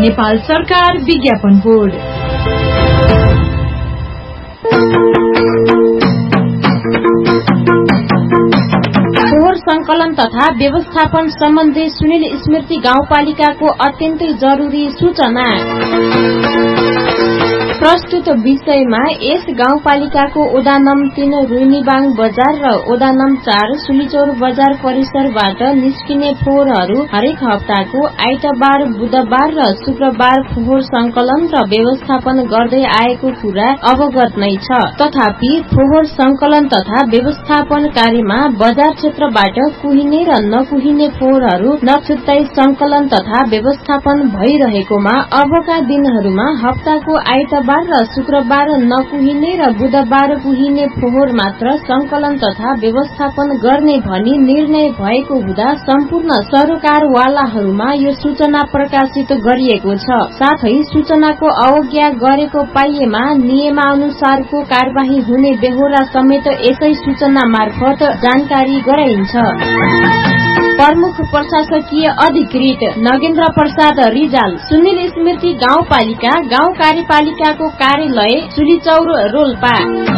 नेपाल सरकार विज्ञापन बोर्ड। फोहोर संकलन तथा व्यवस्थापन सम्बन्धी सुनिल स्मृति गाउँपालिकाको अत्यन्तै जरुरी सूचना। प्रस्तुत विषयमा यस गाउँपालिकाको ओडा नं 3 रुइनीबाङ बजार र ओडा नं 4 सुलीचौर बजार परिसरबाट निस्किने फोहोरहरू हरेक हप्ताको आइतबार, बुधबार र शुक्रबार फोहोर संकलन र व्यवस्थापन गर्दै आएको कुरा अवगत नै छ। तथापि फोहोर संकलन तथा व्यवस्थापन कार्यमा बजार क्षेत्रबाट कुहिने र नकुहिने फोहोरहरू नछुट्दै संकलन तथा व्यवस्थापन भइरहेकोमा अबका दिनहरूमा हप्ताको आइतबार र शुक्रबार नकुहिने र बुधबार कुहिने फोहोर मात्र संकलन तथा व्यवस्थापन गर्ने भनी निर्णय भएको हुँदा सम्पूर्ण सरोकारवालाहरूमा यो सूचना प्रकाशित गरिएको छ। साथै सूचनाको अवज्ञा गरेको पाइएमा नियमानुसारको कार्यवाही हुने बेहोरा समेत यसै सूचना मार्फत जानकारी गराइन्छ। प्रमुख प्रशासकीय अधिकृत नगेन्द्र प्रसाद रिजाल, सुनिल स्मृति गाउँपालिका गाउँ कार्यपालिकाको कार्यालय सुलीचौर रोल्पा।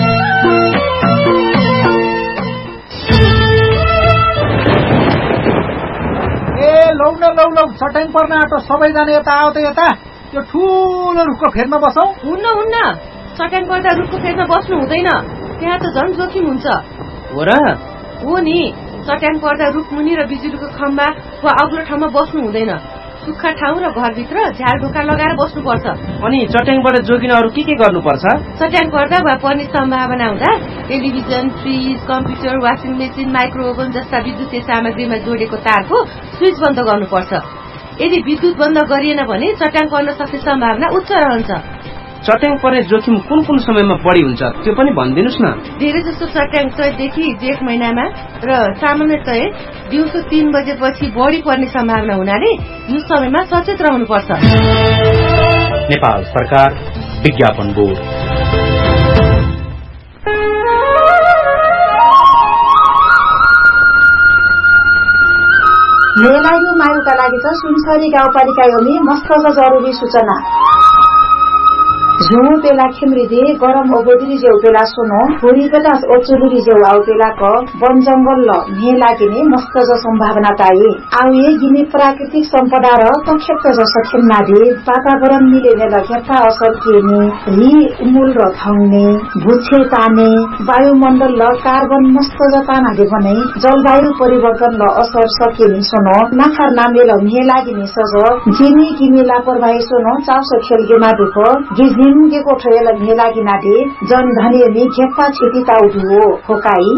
लौ चट्याङ पर्ने आँटो सबैजना यता आऊ त यता। यो ठूलो रुखको फेदमा बसौ। हुन्न चट्याङ पर्दा रुखको फेदमा बस्नु हुँदैन, त्यहाँ त झन् जोखिम हुन्छ। हो र? हो नि, चट्याङ पर्दा रुख मुनि र बिजुलीको खम्बा वा अग्लो ठाउँमा बस्नु हुँदैन। सुक्खा ठाउँ र घरभित्र झ्याल ढोका लगाएर बस्नुपर्छ। अनि चट्याङबाट जोगिन अरू के गर्नुपर्छ? चट्याङ पर्दा वा पर्ने सम्भावना हुँदा television, fridge, computer, washing machine, माइक्रोओभन जस्ता विद्युतीय सामग्रीमा जोडेको तारको स्विच बन्द गर्नुपर्छ। यदि विद्युत बन्द गरिएन भने चट्याङ पर्न सक्ने सम्भावना उच्च रहन्छ। चट्याङ पर्ने जोखिम कुन समयमा बढी हुन्छ त्यो पनि भनिदिनुस् न। धेरै जसो चट्याङ चैतदेखि जेठ महिनामा र सामान्यतया दिउँसो 3 बजेपछि बढी पर्ने सम्भावना हुनाले यो समयमा सचेत रहनुपर्छ। नेपाल सरकार विज्ञापन बोर्ड। मेलायो मायुका लागि त सुनसरी गाउँपालिका योमी मस्त जरुरी सूचना। झुमु पेला खिमरिदे गरम ओबोदिरी जेउ पेला सोनो हुरी पचास ओचुलुरी जेउ आउ पेला क वन जंगल ल मे लागिने मस्त ज सम्भावना ताई आउ ये गिने प्राकृतिक सम्पदा र संक्षेप ज सक्षम नादे वातावरण मिलेने ल घेता असर केने री उमुल र थंगने भुछे ताने वायुमण्डल ल कार्बन मस्त ज तानाले बने जलवायु परिवर्तन ल असर सकेनी सोनो नाखार नामे ल मे लागिने सज जिनी किमी लापरवाही सोनो चाउस खेलगे मादुको गिज के कोठेल मेलागी नादे जन धनी नि घेप्पा छेती ताउदु होकाई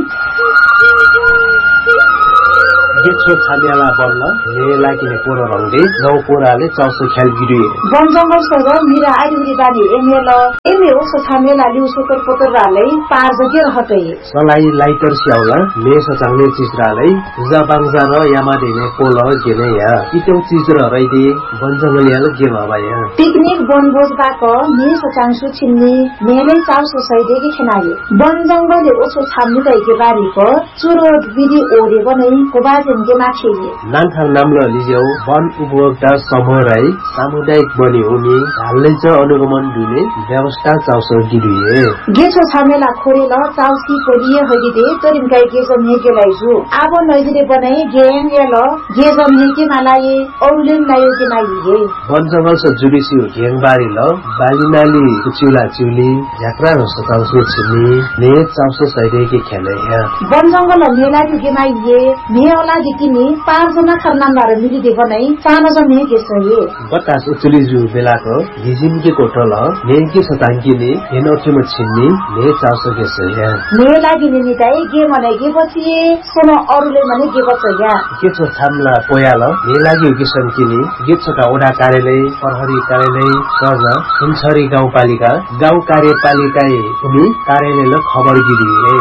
गेछो छामियाला बल्ल मेलागिने पोरो रंगले नौ पोराले चाउसो ख्याल गिरिए वन जंगल सग मिरा आइरी बानी एमे ओसो छामेला लिउ सोकर पोतर रालै पार जगे रहतै सलाई लाइटर स्याउला मेस चांगले चिजरालै जाबाङजा र यामादेने पोल गेने या इतो चिज र रैदे वन जंगल याल गेम आबाया पिकनिक बनभोज बाक मेस चांगसु छिन्नी मेलै चाउसो सैदेगे खेनाले वन जंगलले ओसो छाम्नु दैके बारीको चुरो विधि ओरे बनै कोबाज नान्थाङ नाम्लो लिजेउ वन उपभोक्ता समूह राई सामुदायिक बनी हुने हाल्लै च अनुगमन दिने व्यवस्था चाउसो गिरिए गेछो छामेला खोरेल चाउसी कोलिए होगिदे तरिम गाई गेजम हेकेलाई जु आबो नैदिले बनाई गेम एल गेजम हेके मालाए औलेम लायो के माइए वन जंगल स जुडिसी घेङबारी ल बालिनाली कुचिला चिउली झ्याक्रा र चाउसो छिनी ने चाउसो सैदे के खेले या वन जंगल मेला के माइए मेला दिकिनी 5 जना खरनामबार मिलिदे बनाई 4 जना गेसए बतास उचुली जु बेलाको हिजिम के कोठल नेकी सतांकीले हेनोठिम छिन्नी ने चाउसो गेसए ने लागि निमिताई गे मनै गे पछि सोनो अरुले मनै गे बचया के छ छामला पोयाल ने लागि गेसन किनी गे छका ओडा कार्यालय प्रहरी कार्यालय सर्जा सुनसरी गाउँपालिका गाउँ कार्यपालिकाए उनी कार्यालयले खबर गिरिए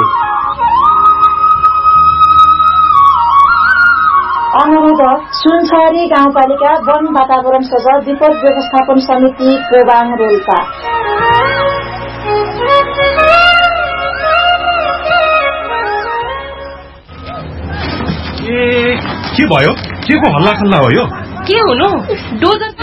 अनुरोध सुनसरी गाउँपालिका वन वातावरण सजा विपद व्यवस्थापन समिति कोबाङ रोल्पा के भयो के को हल्ला खल्ला हो यो के हुनु डोजर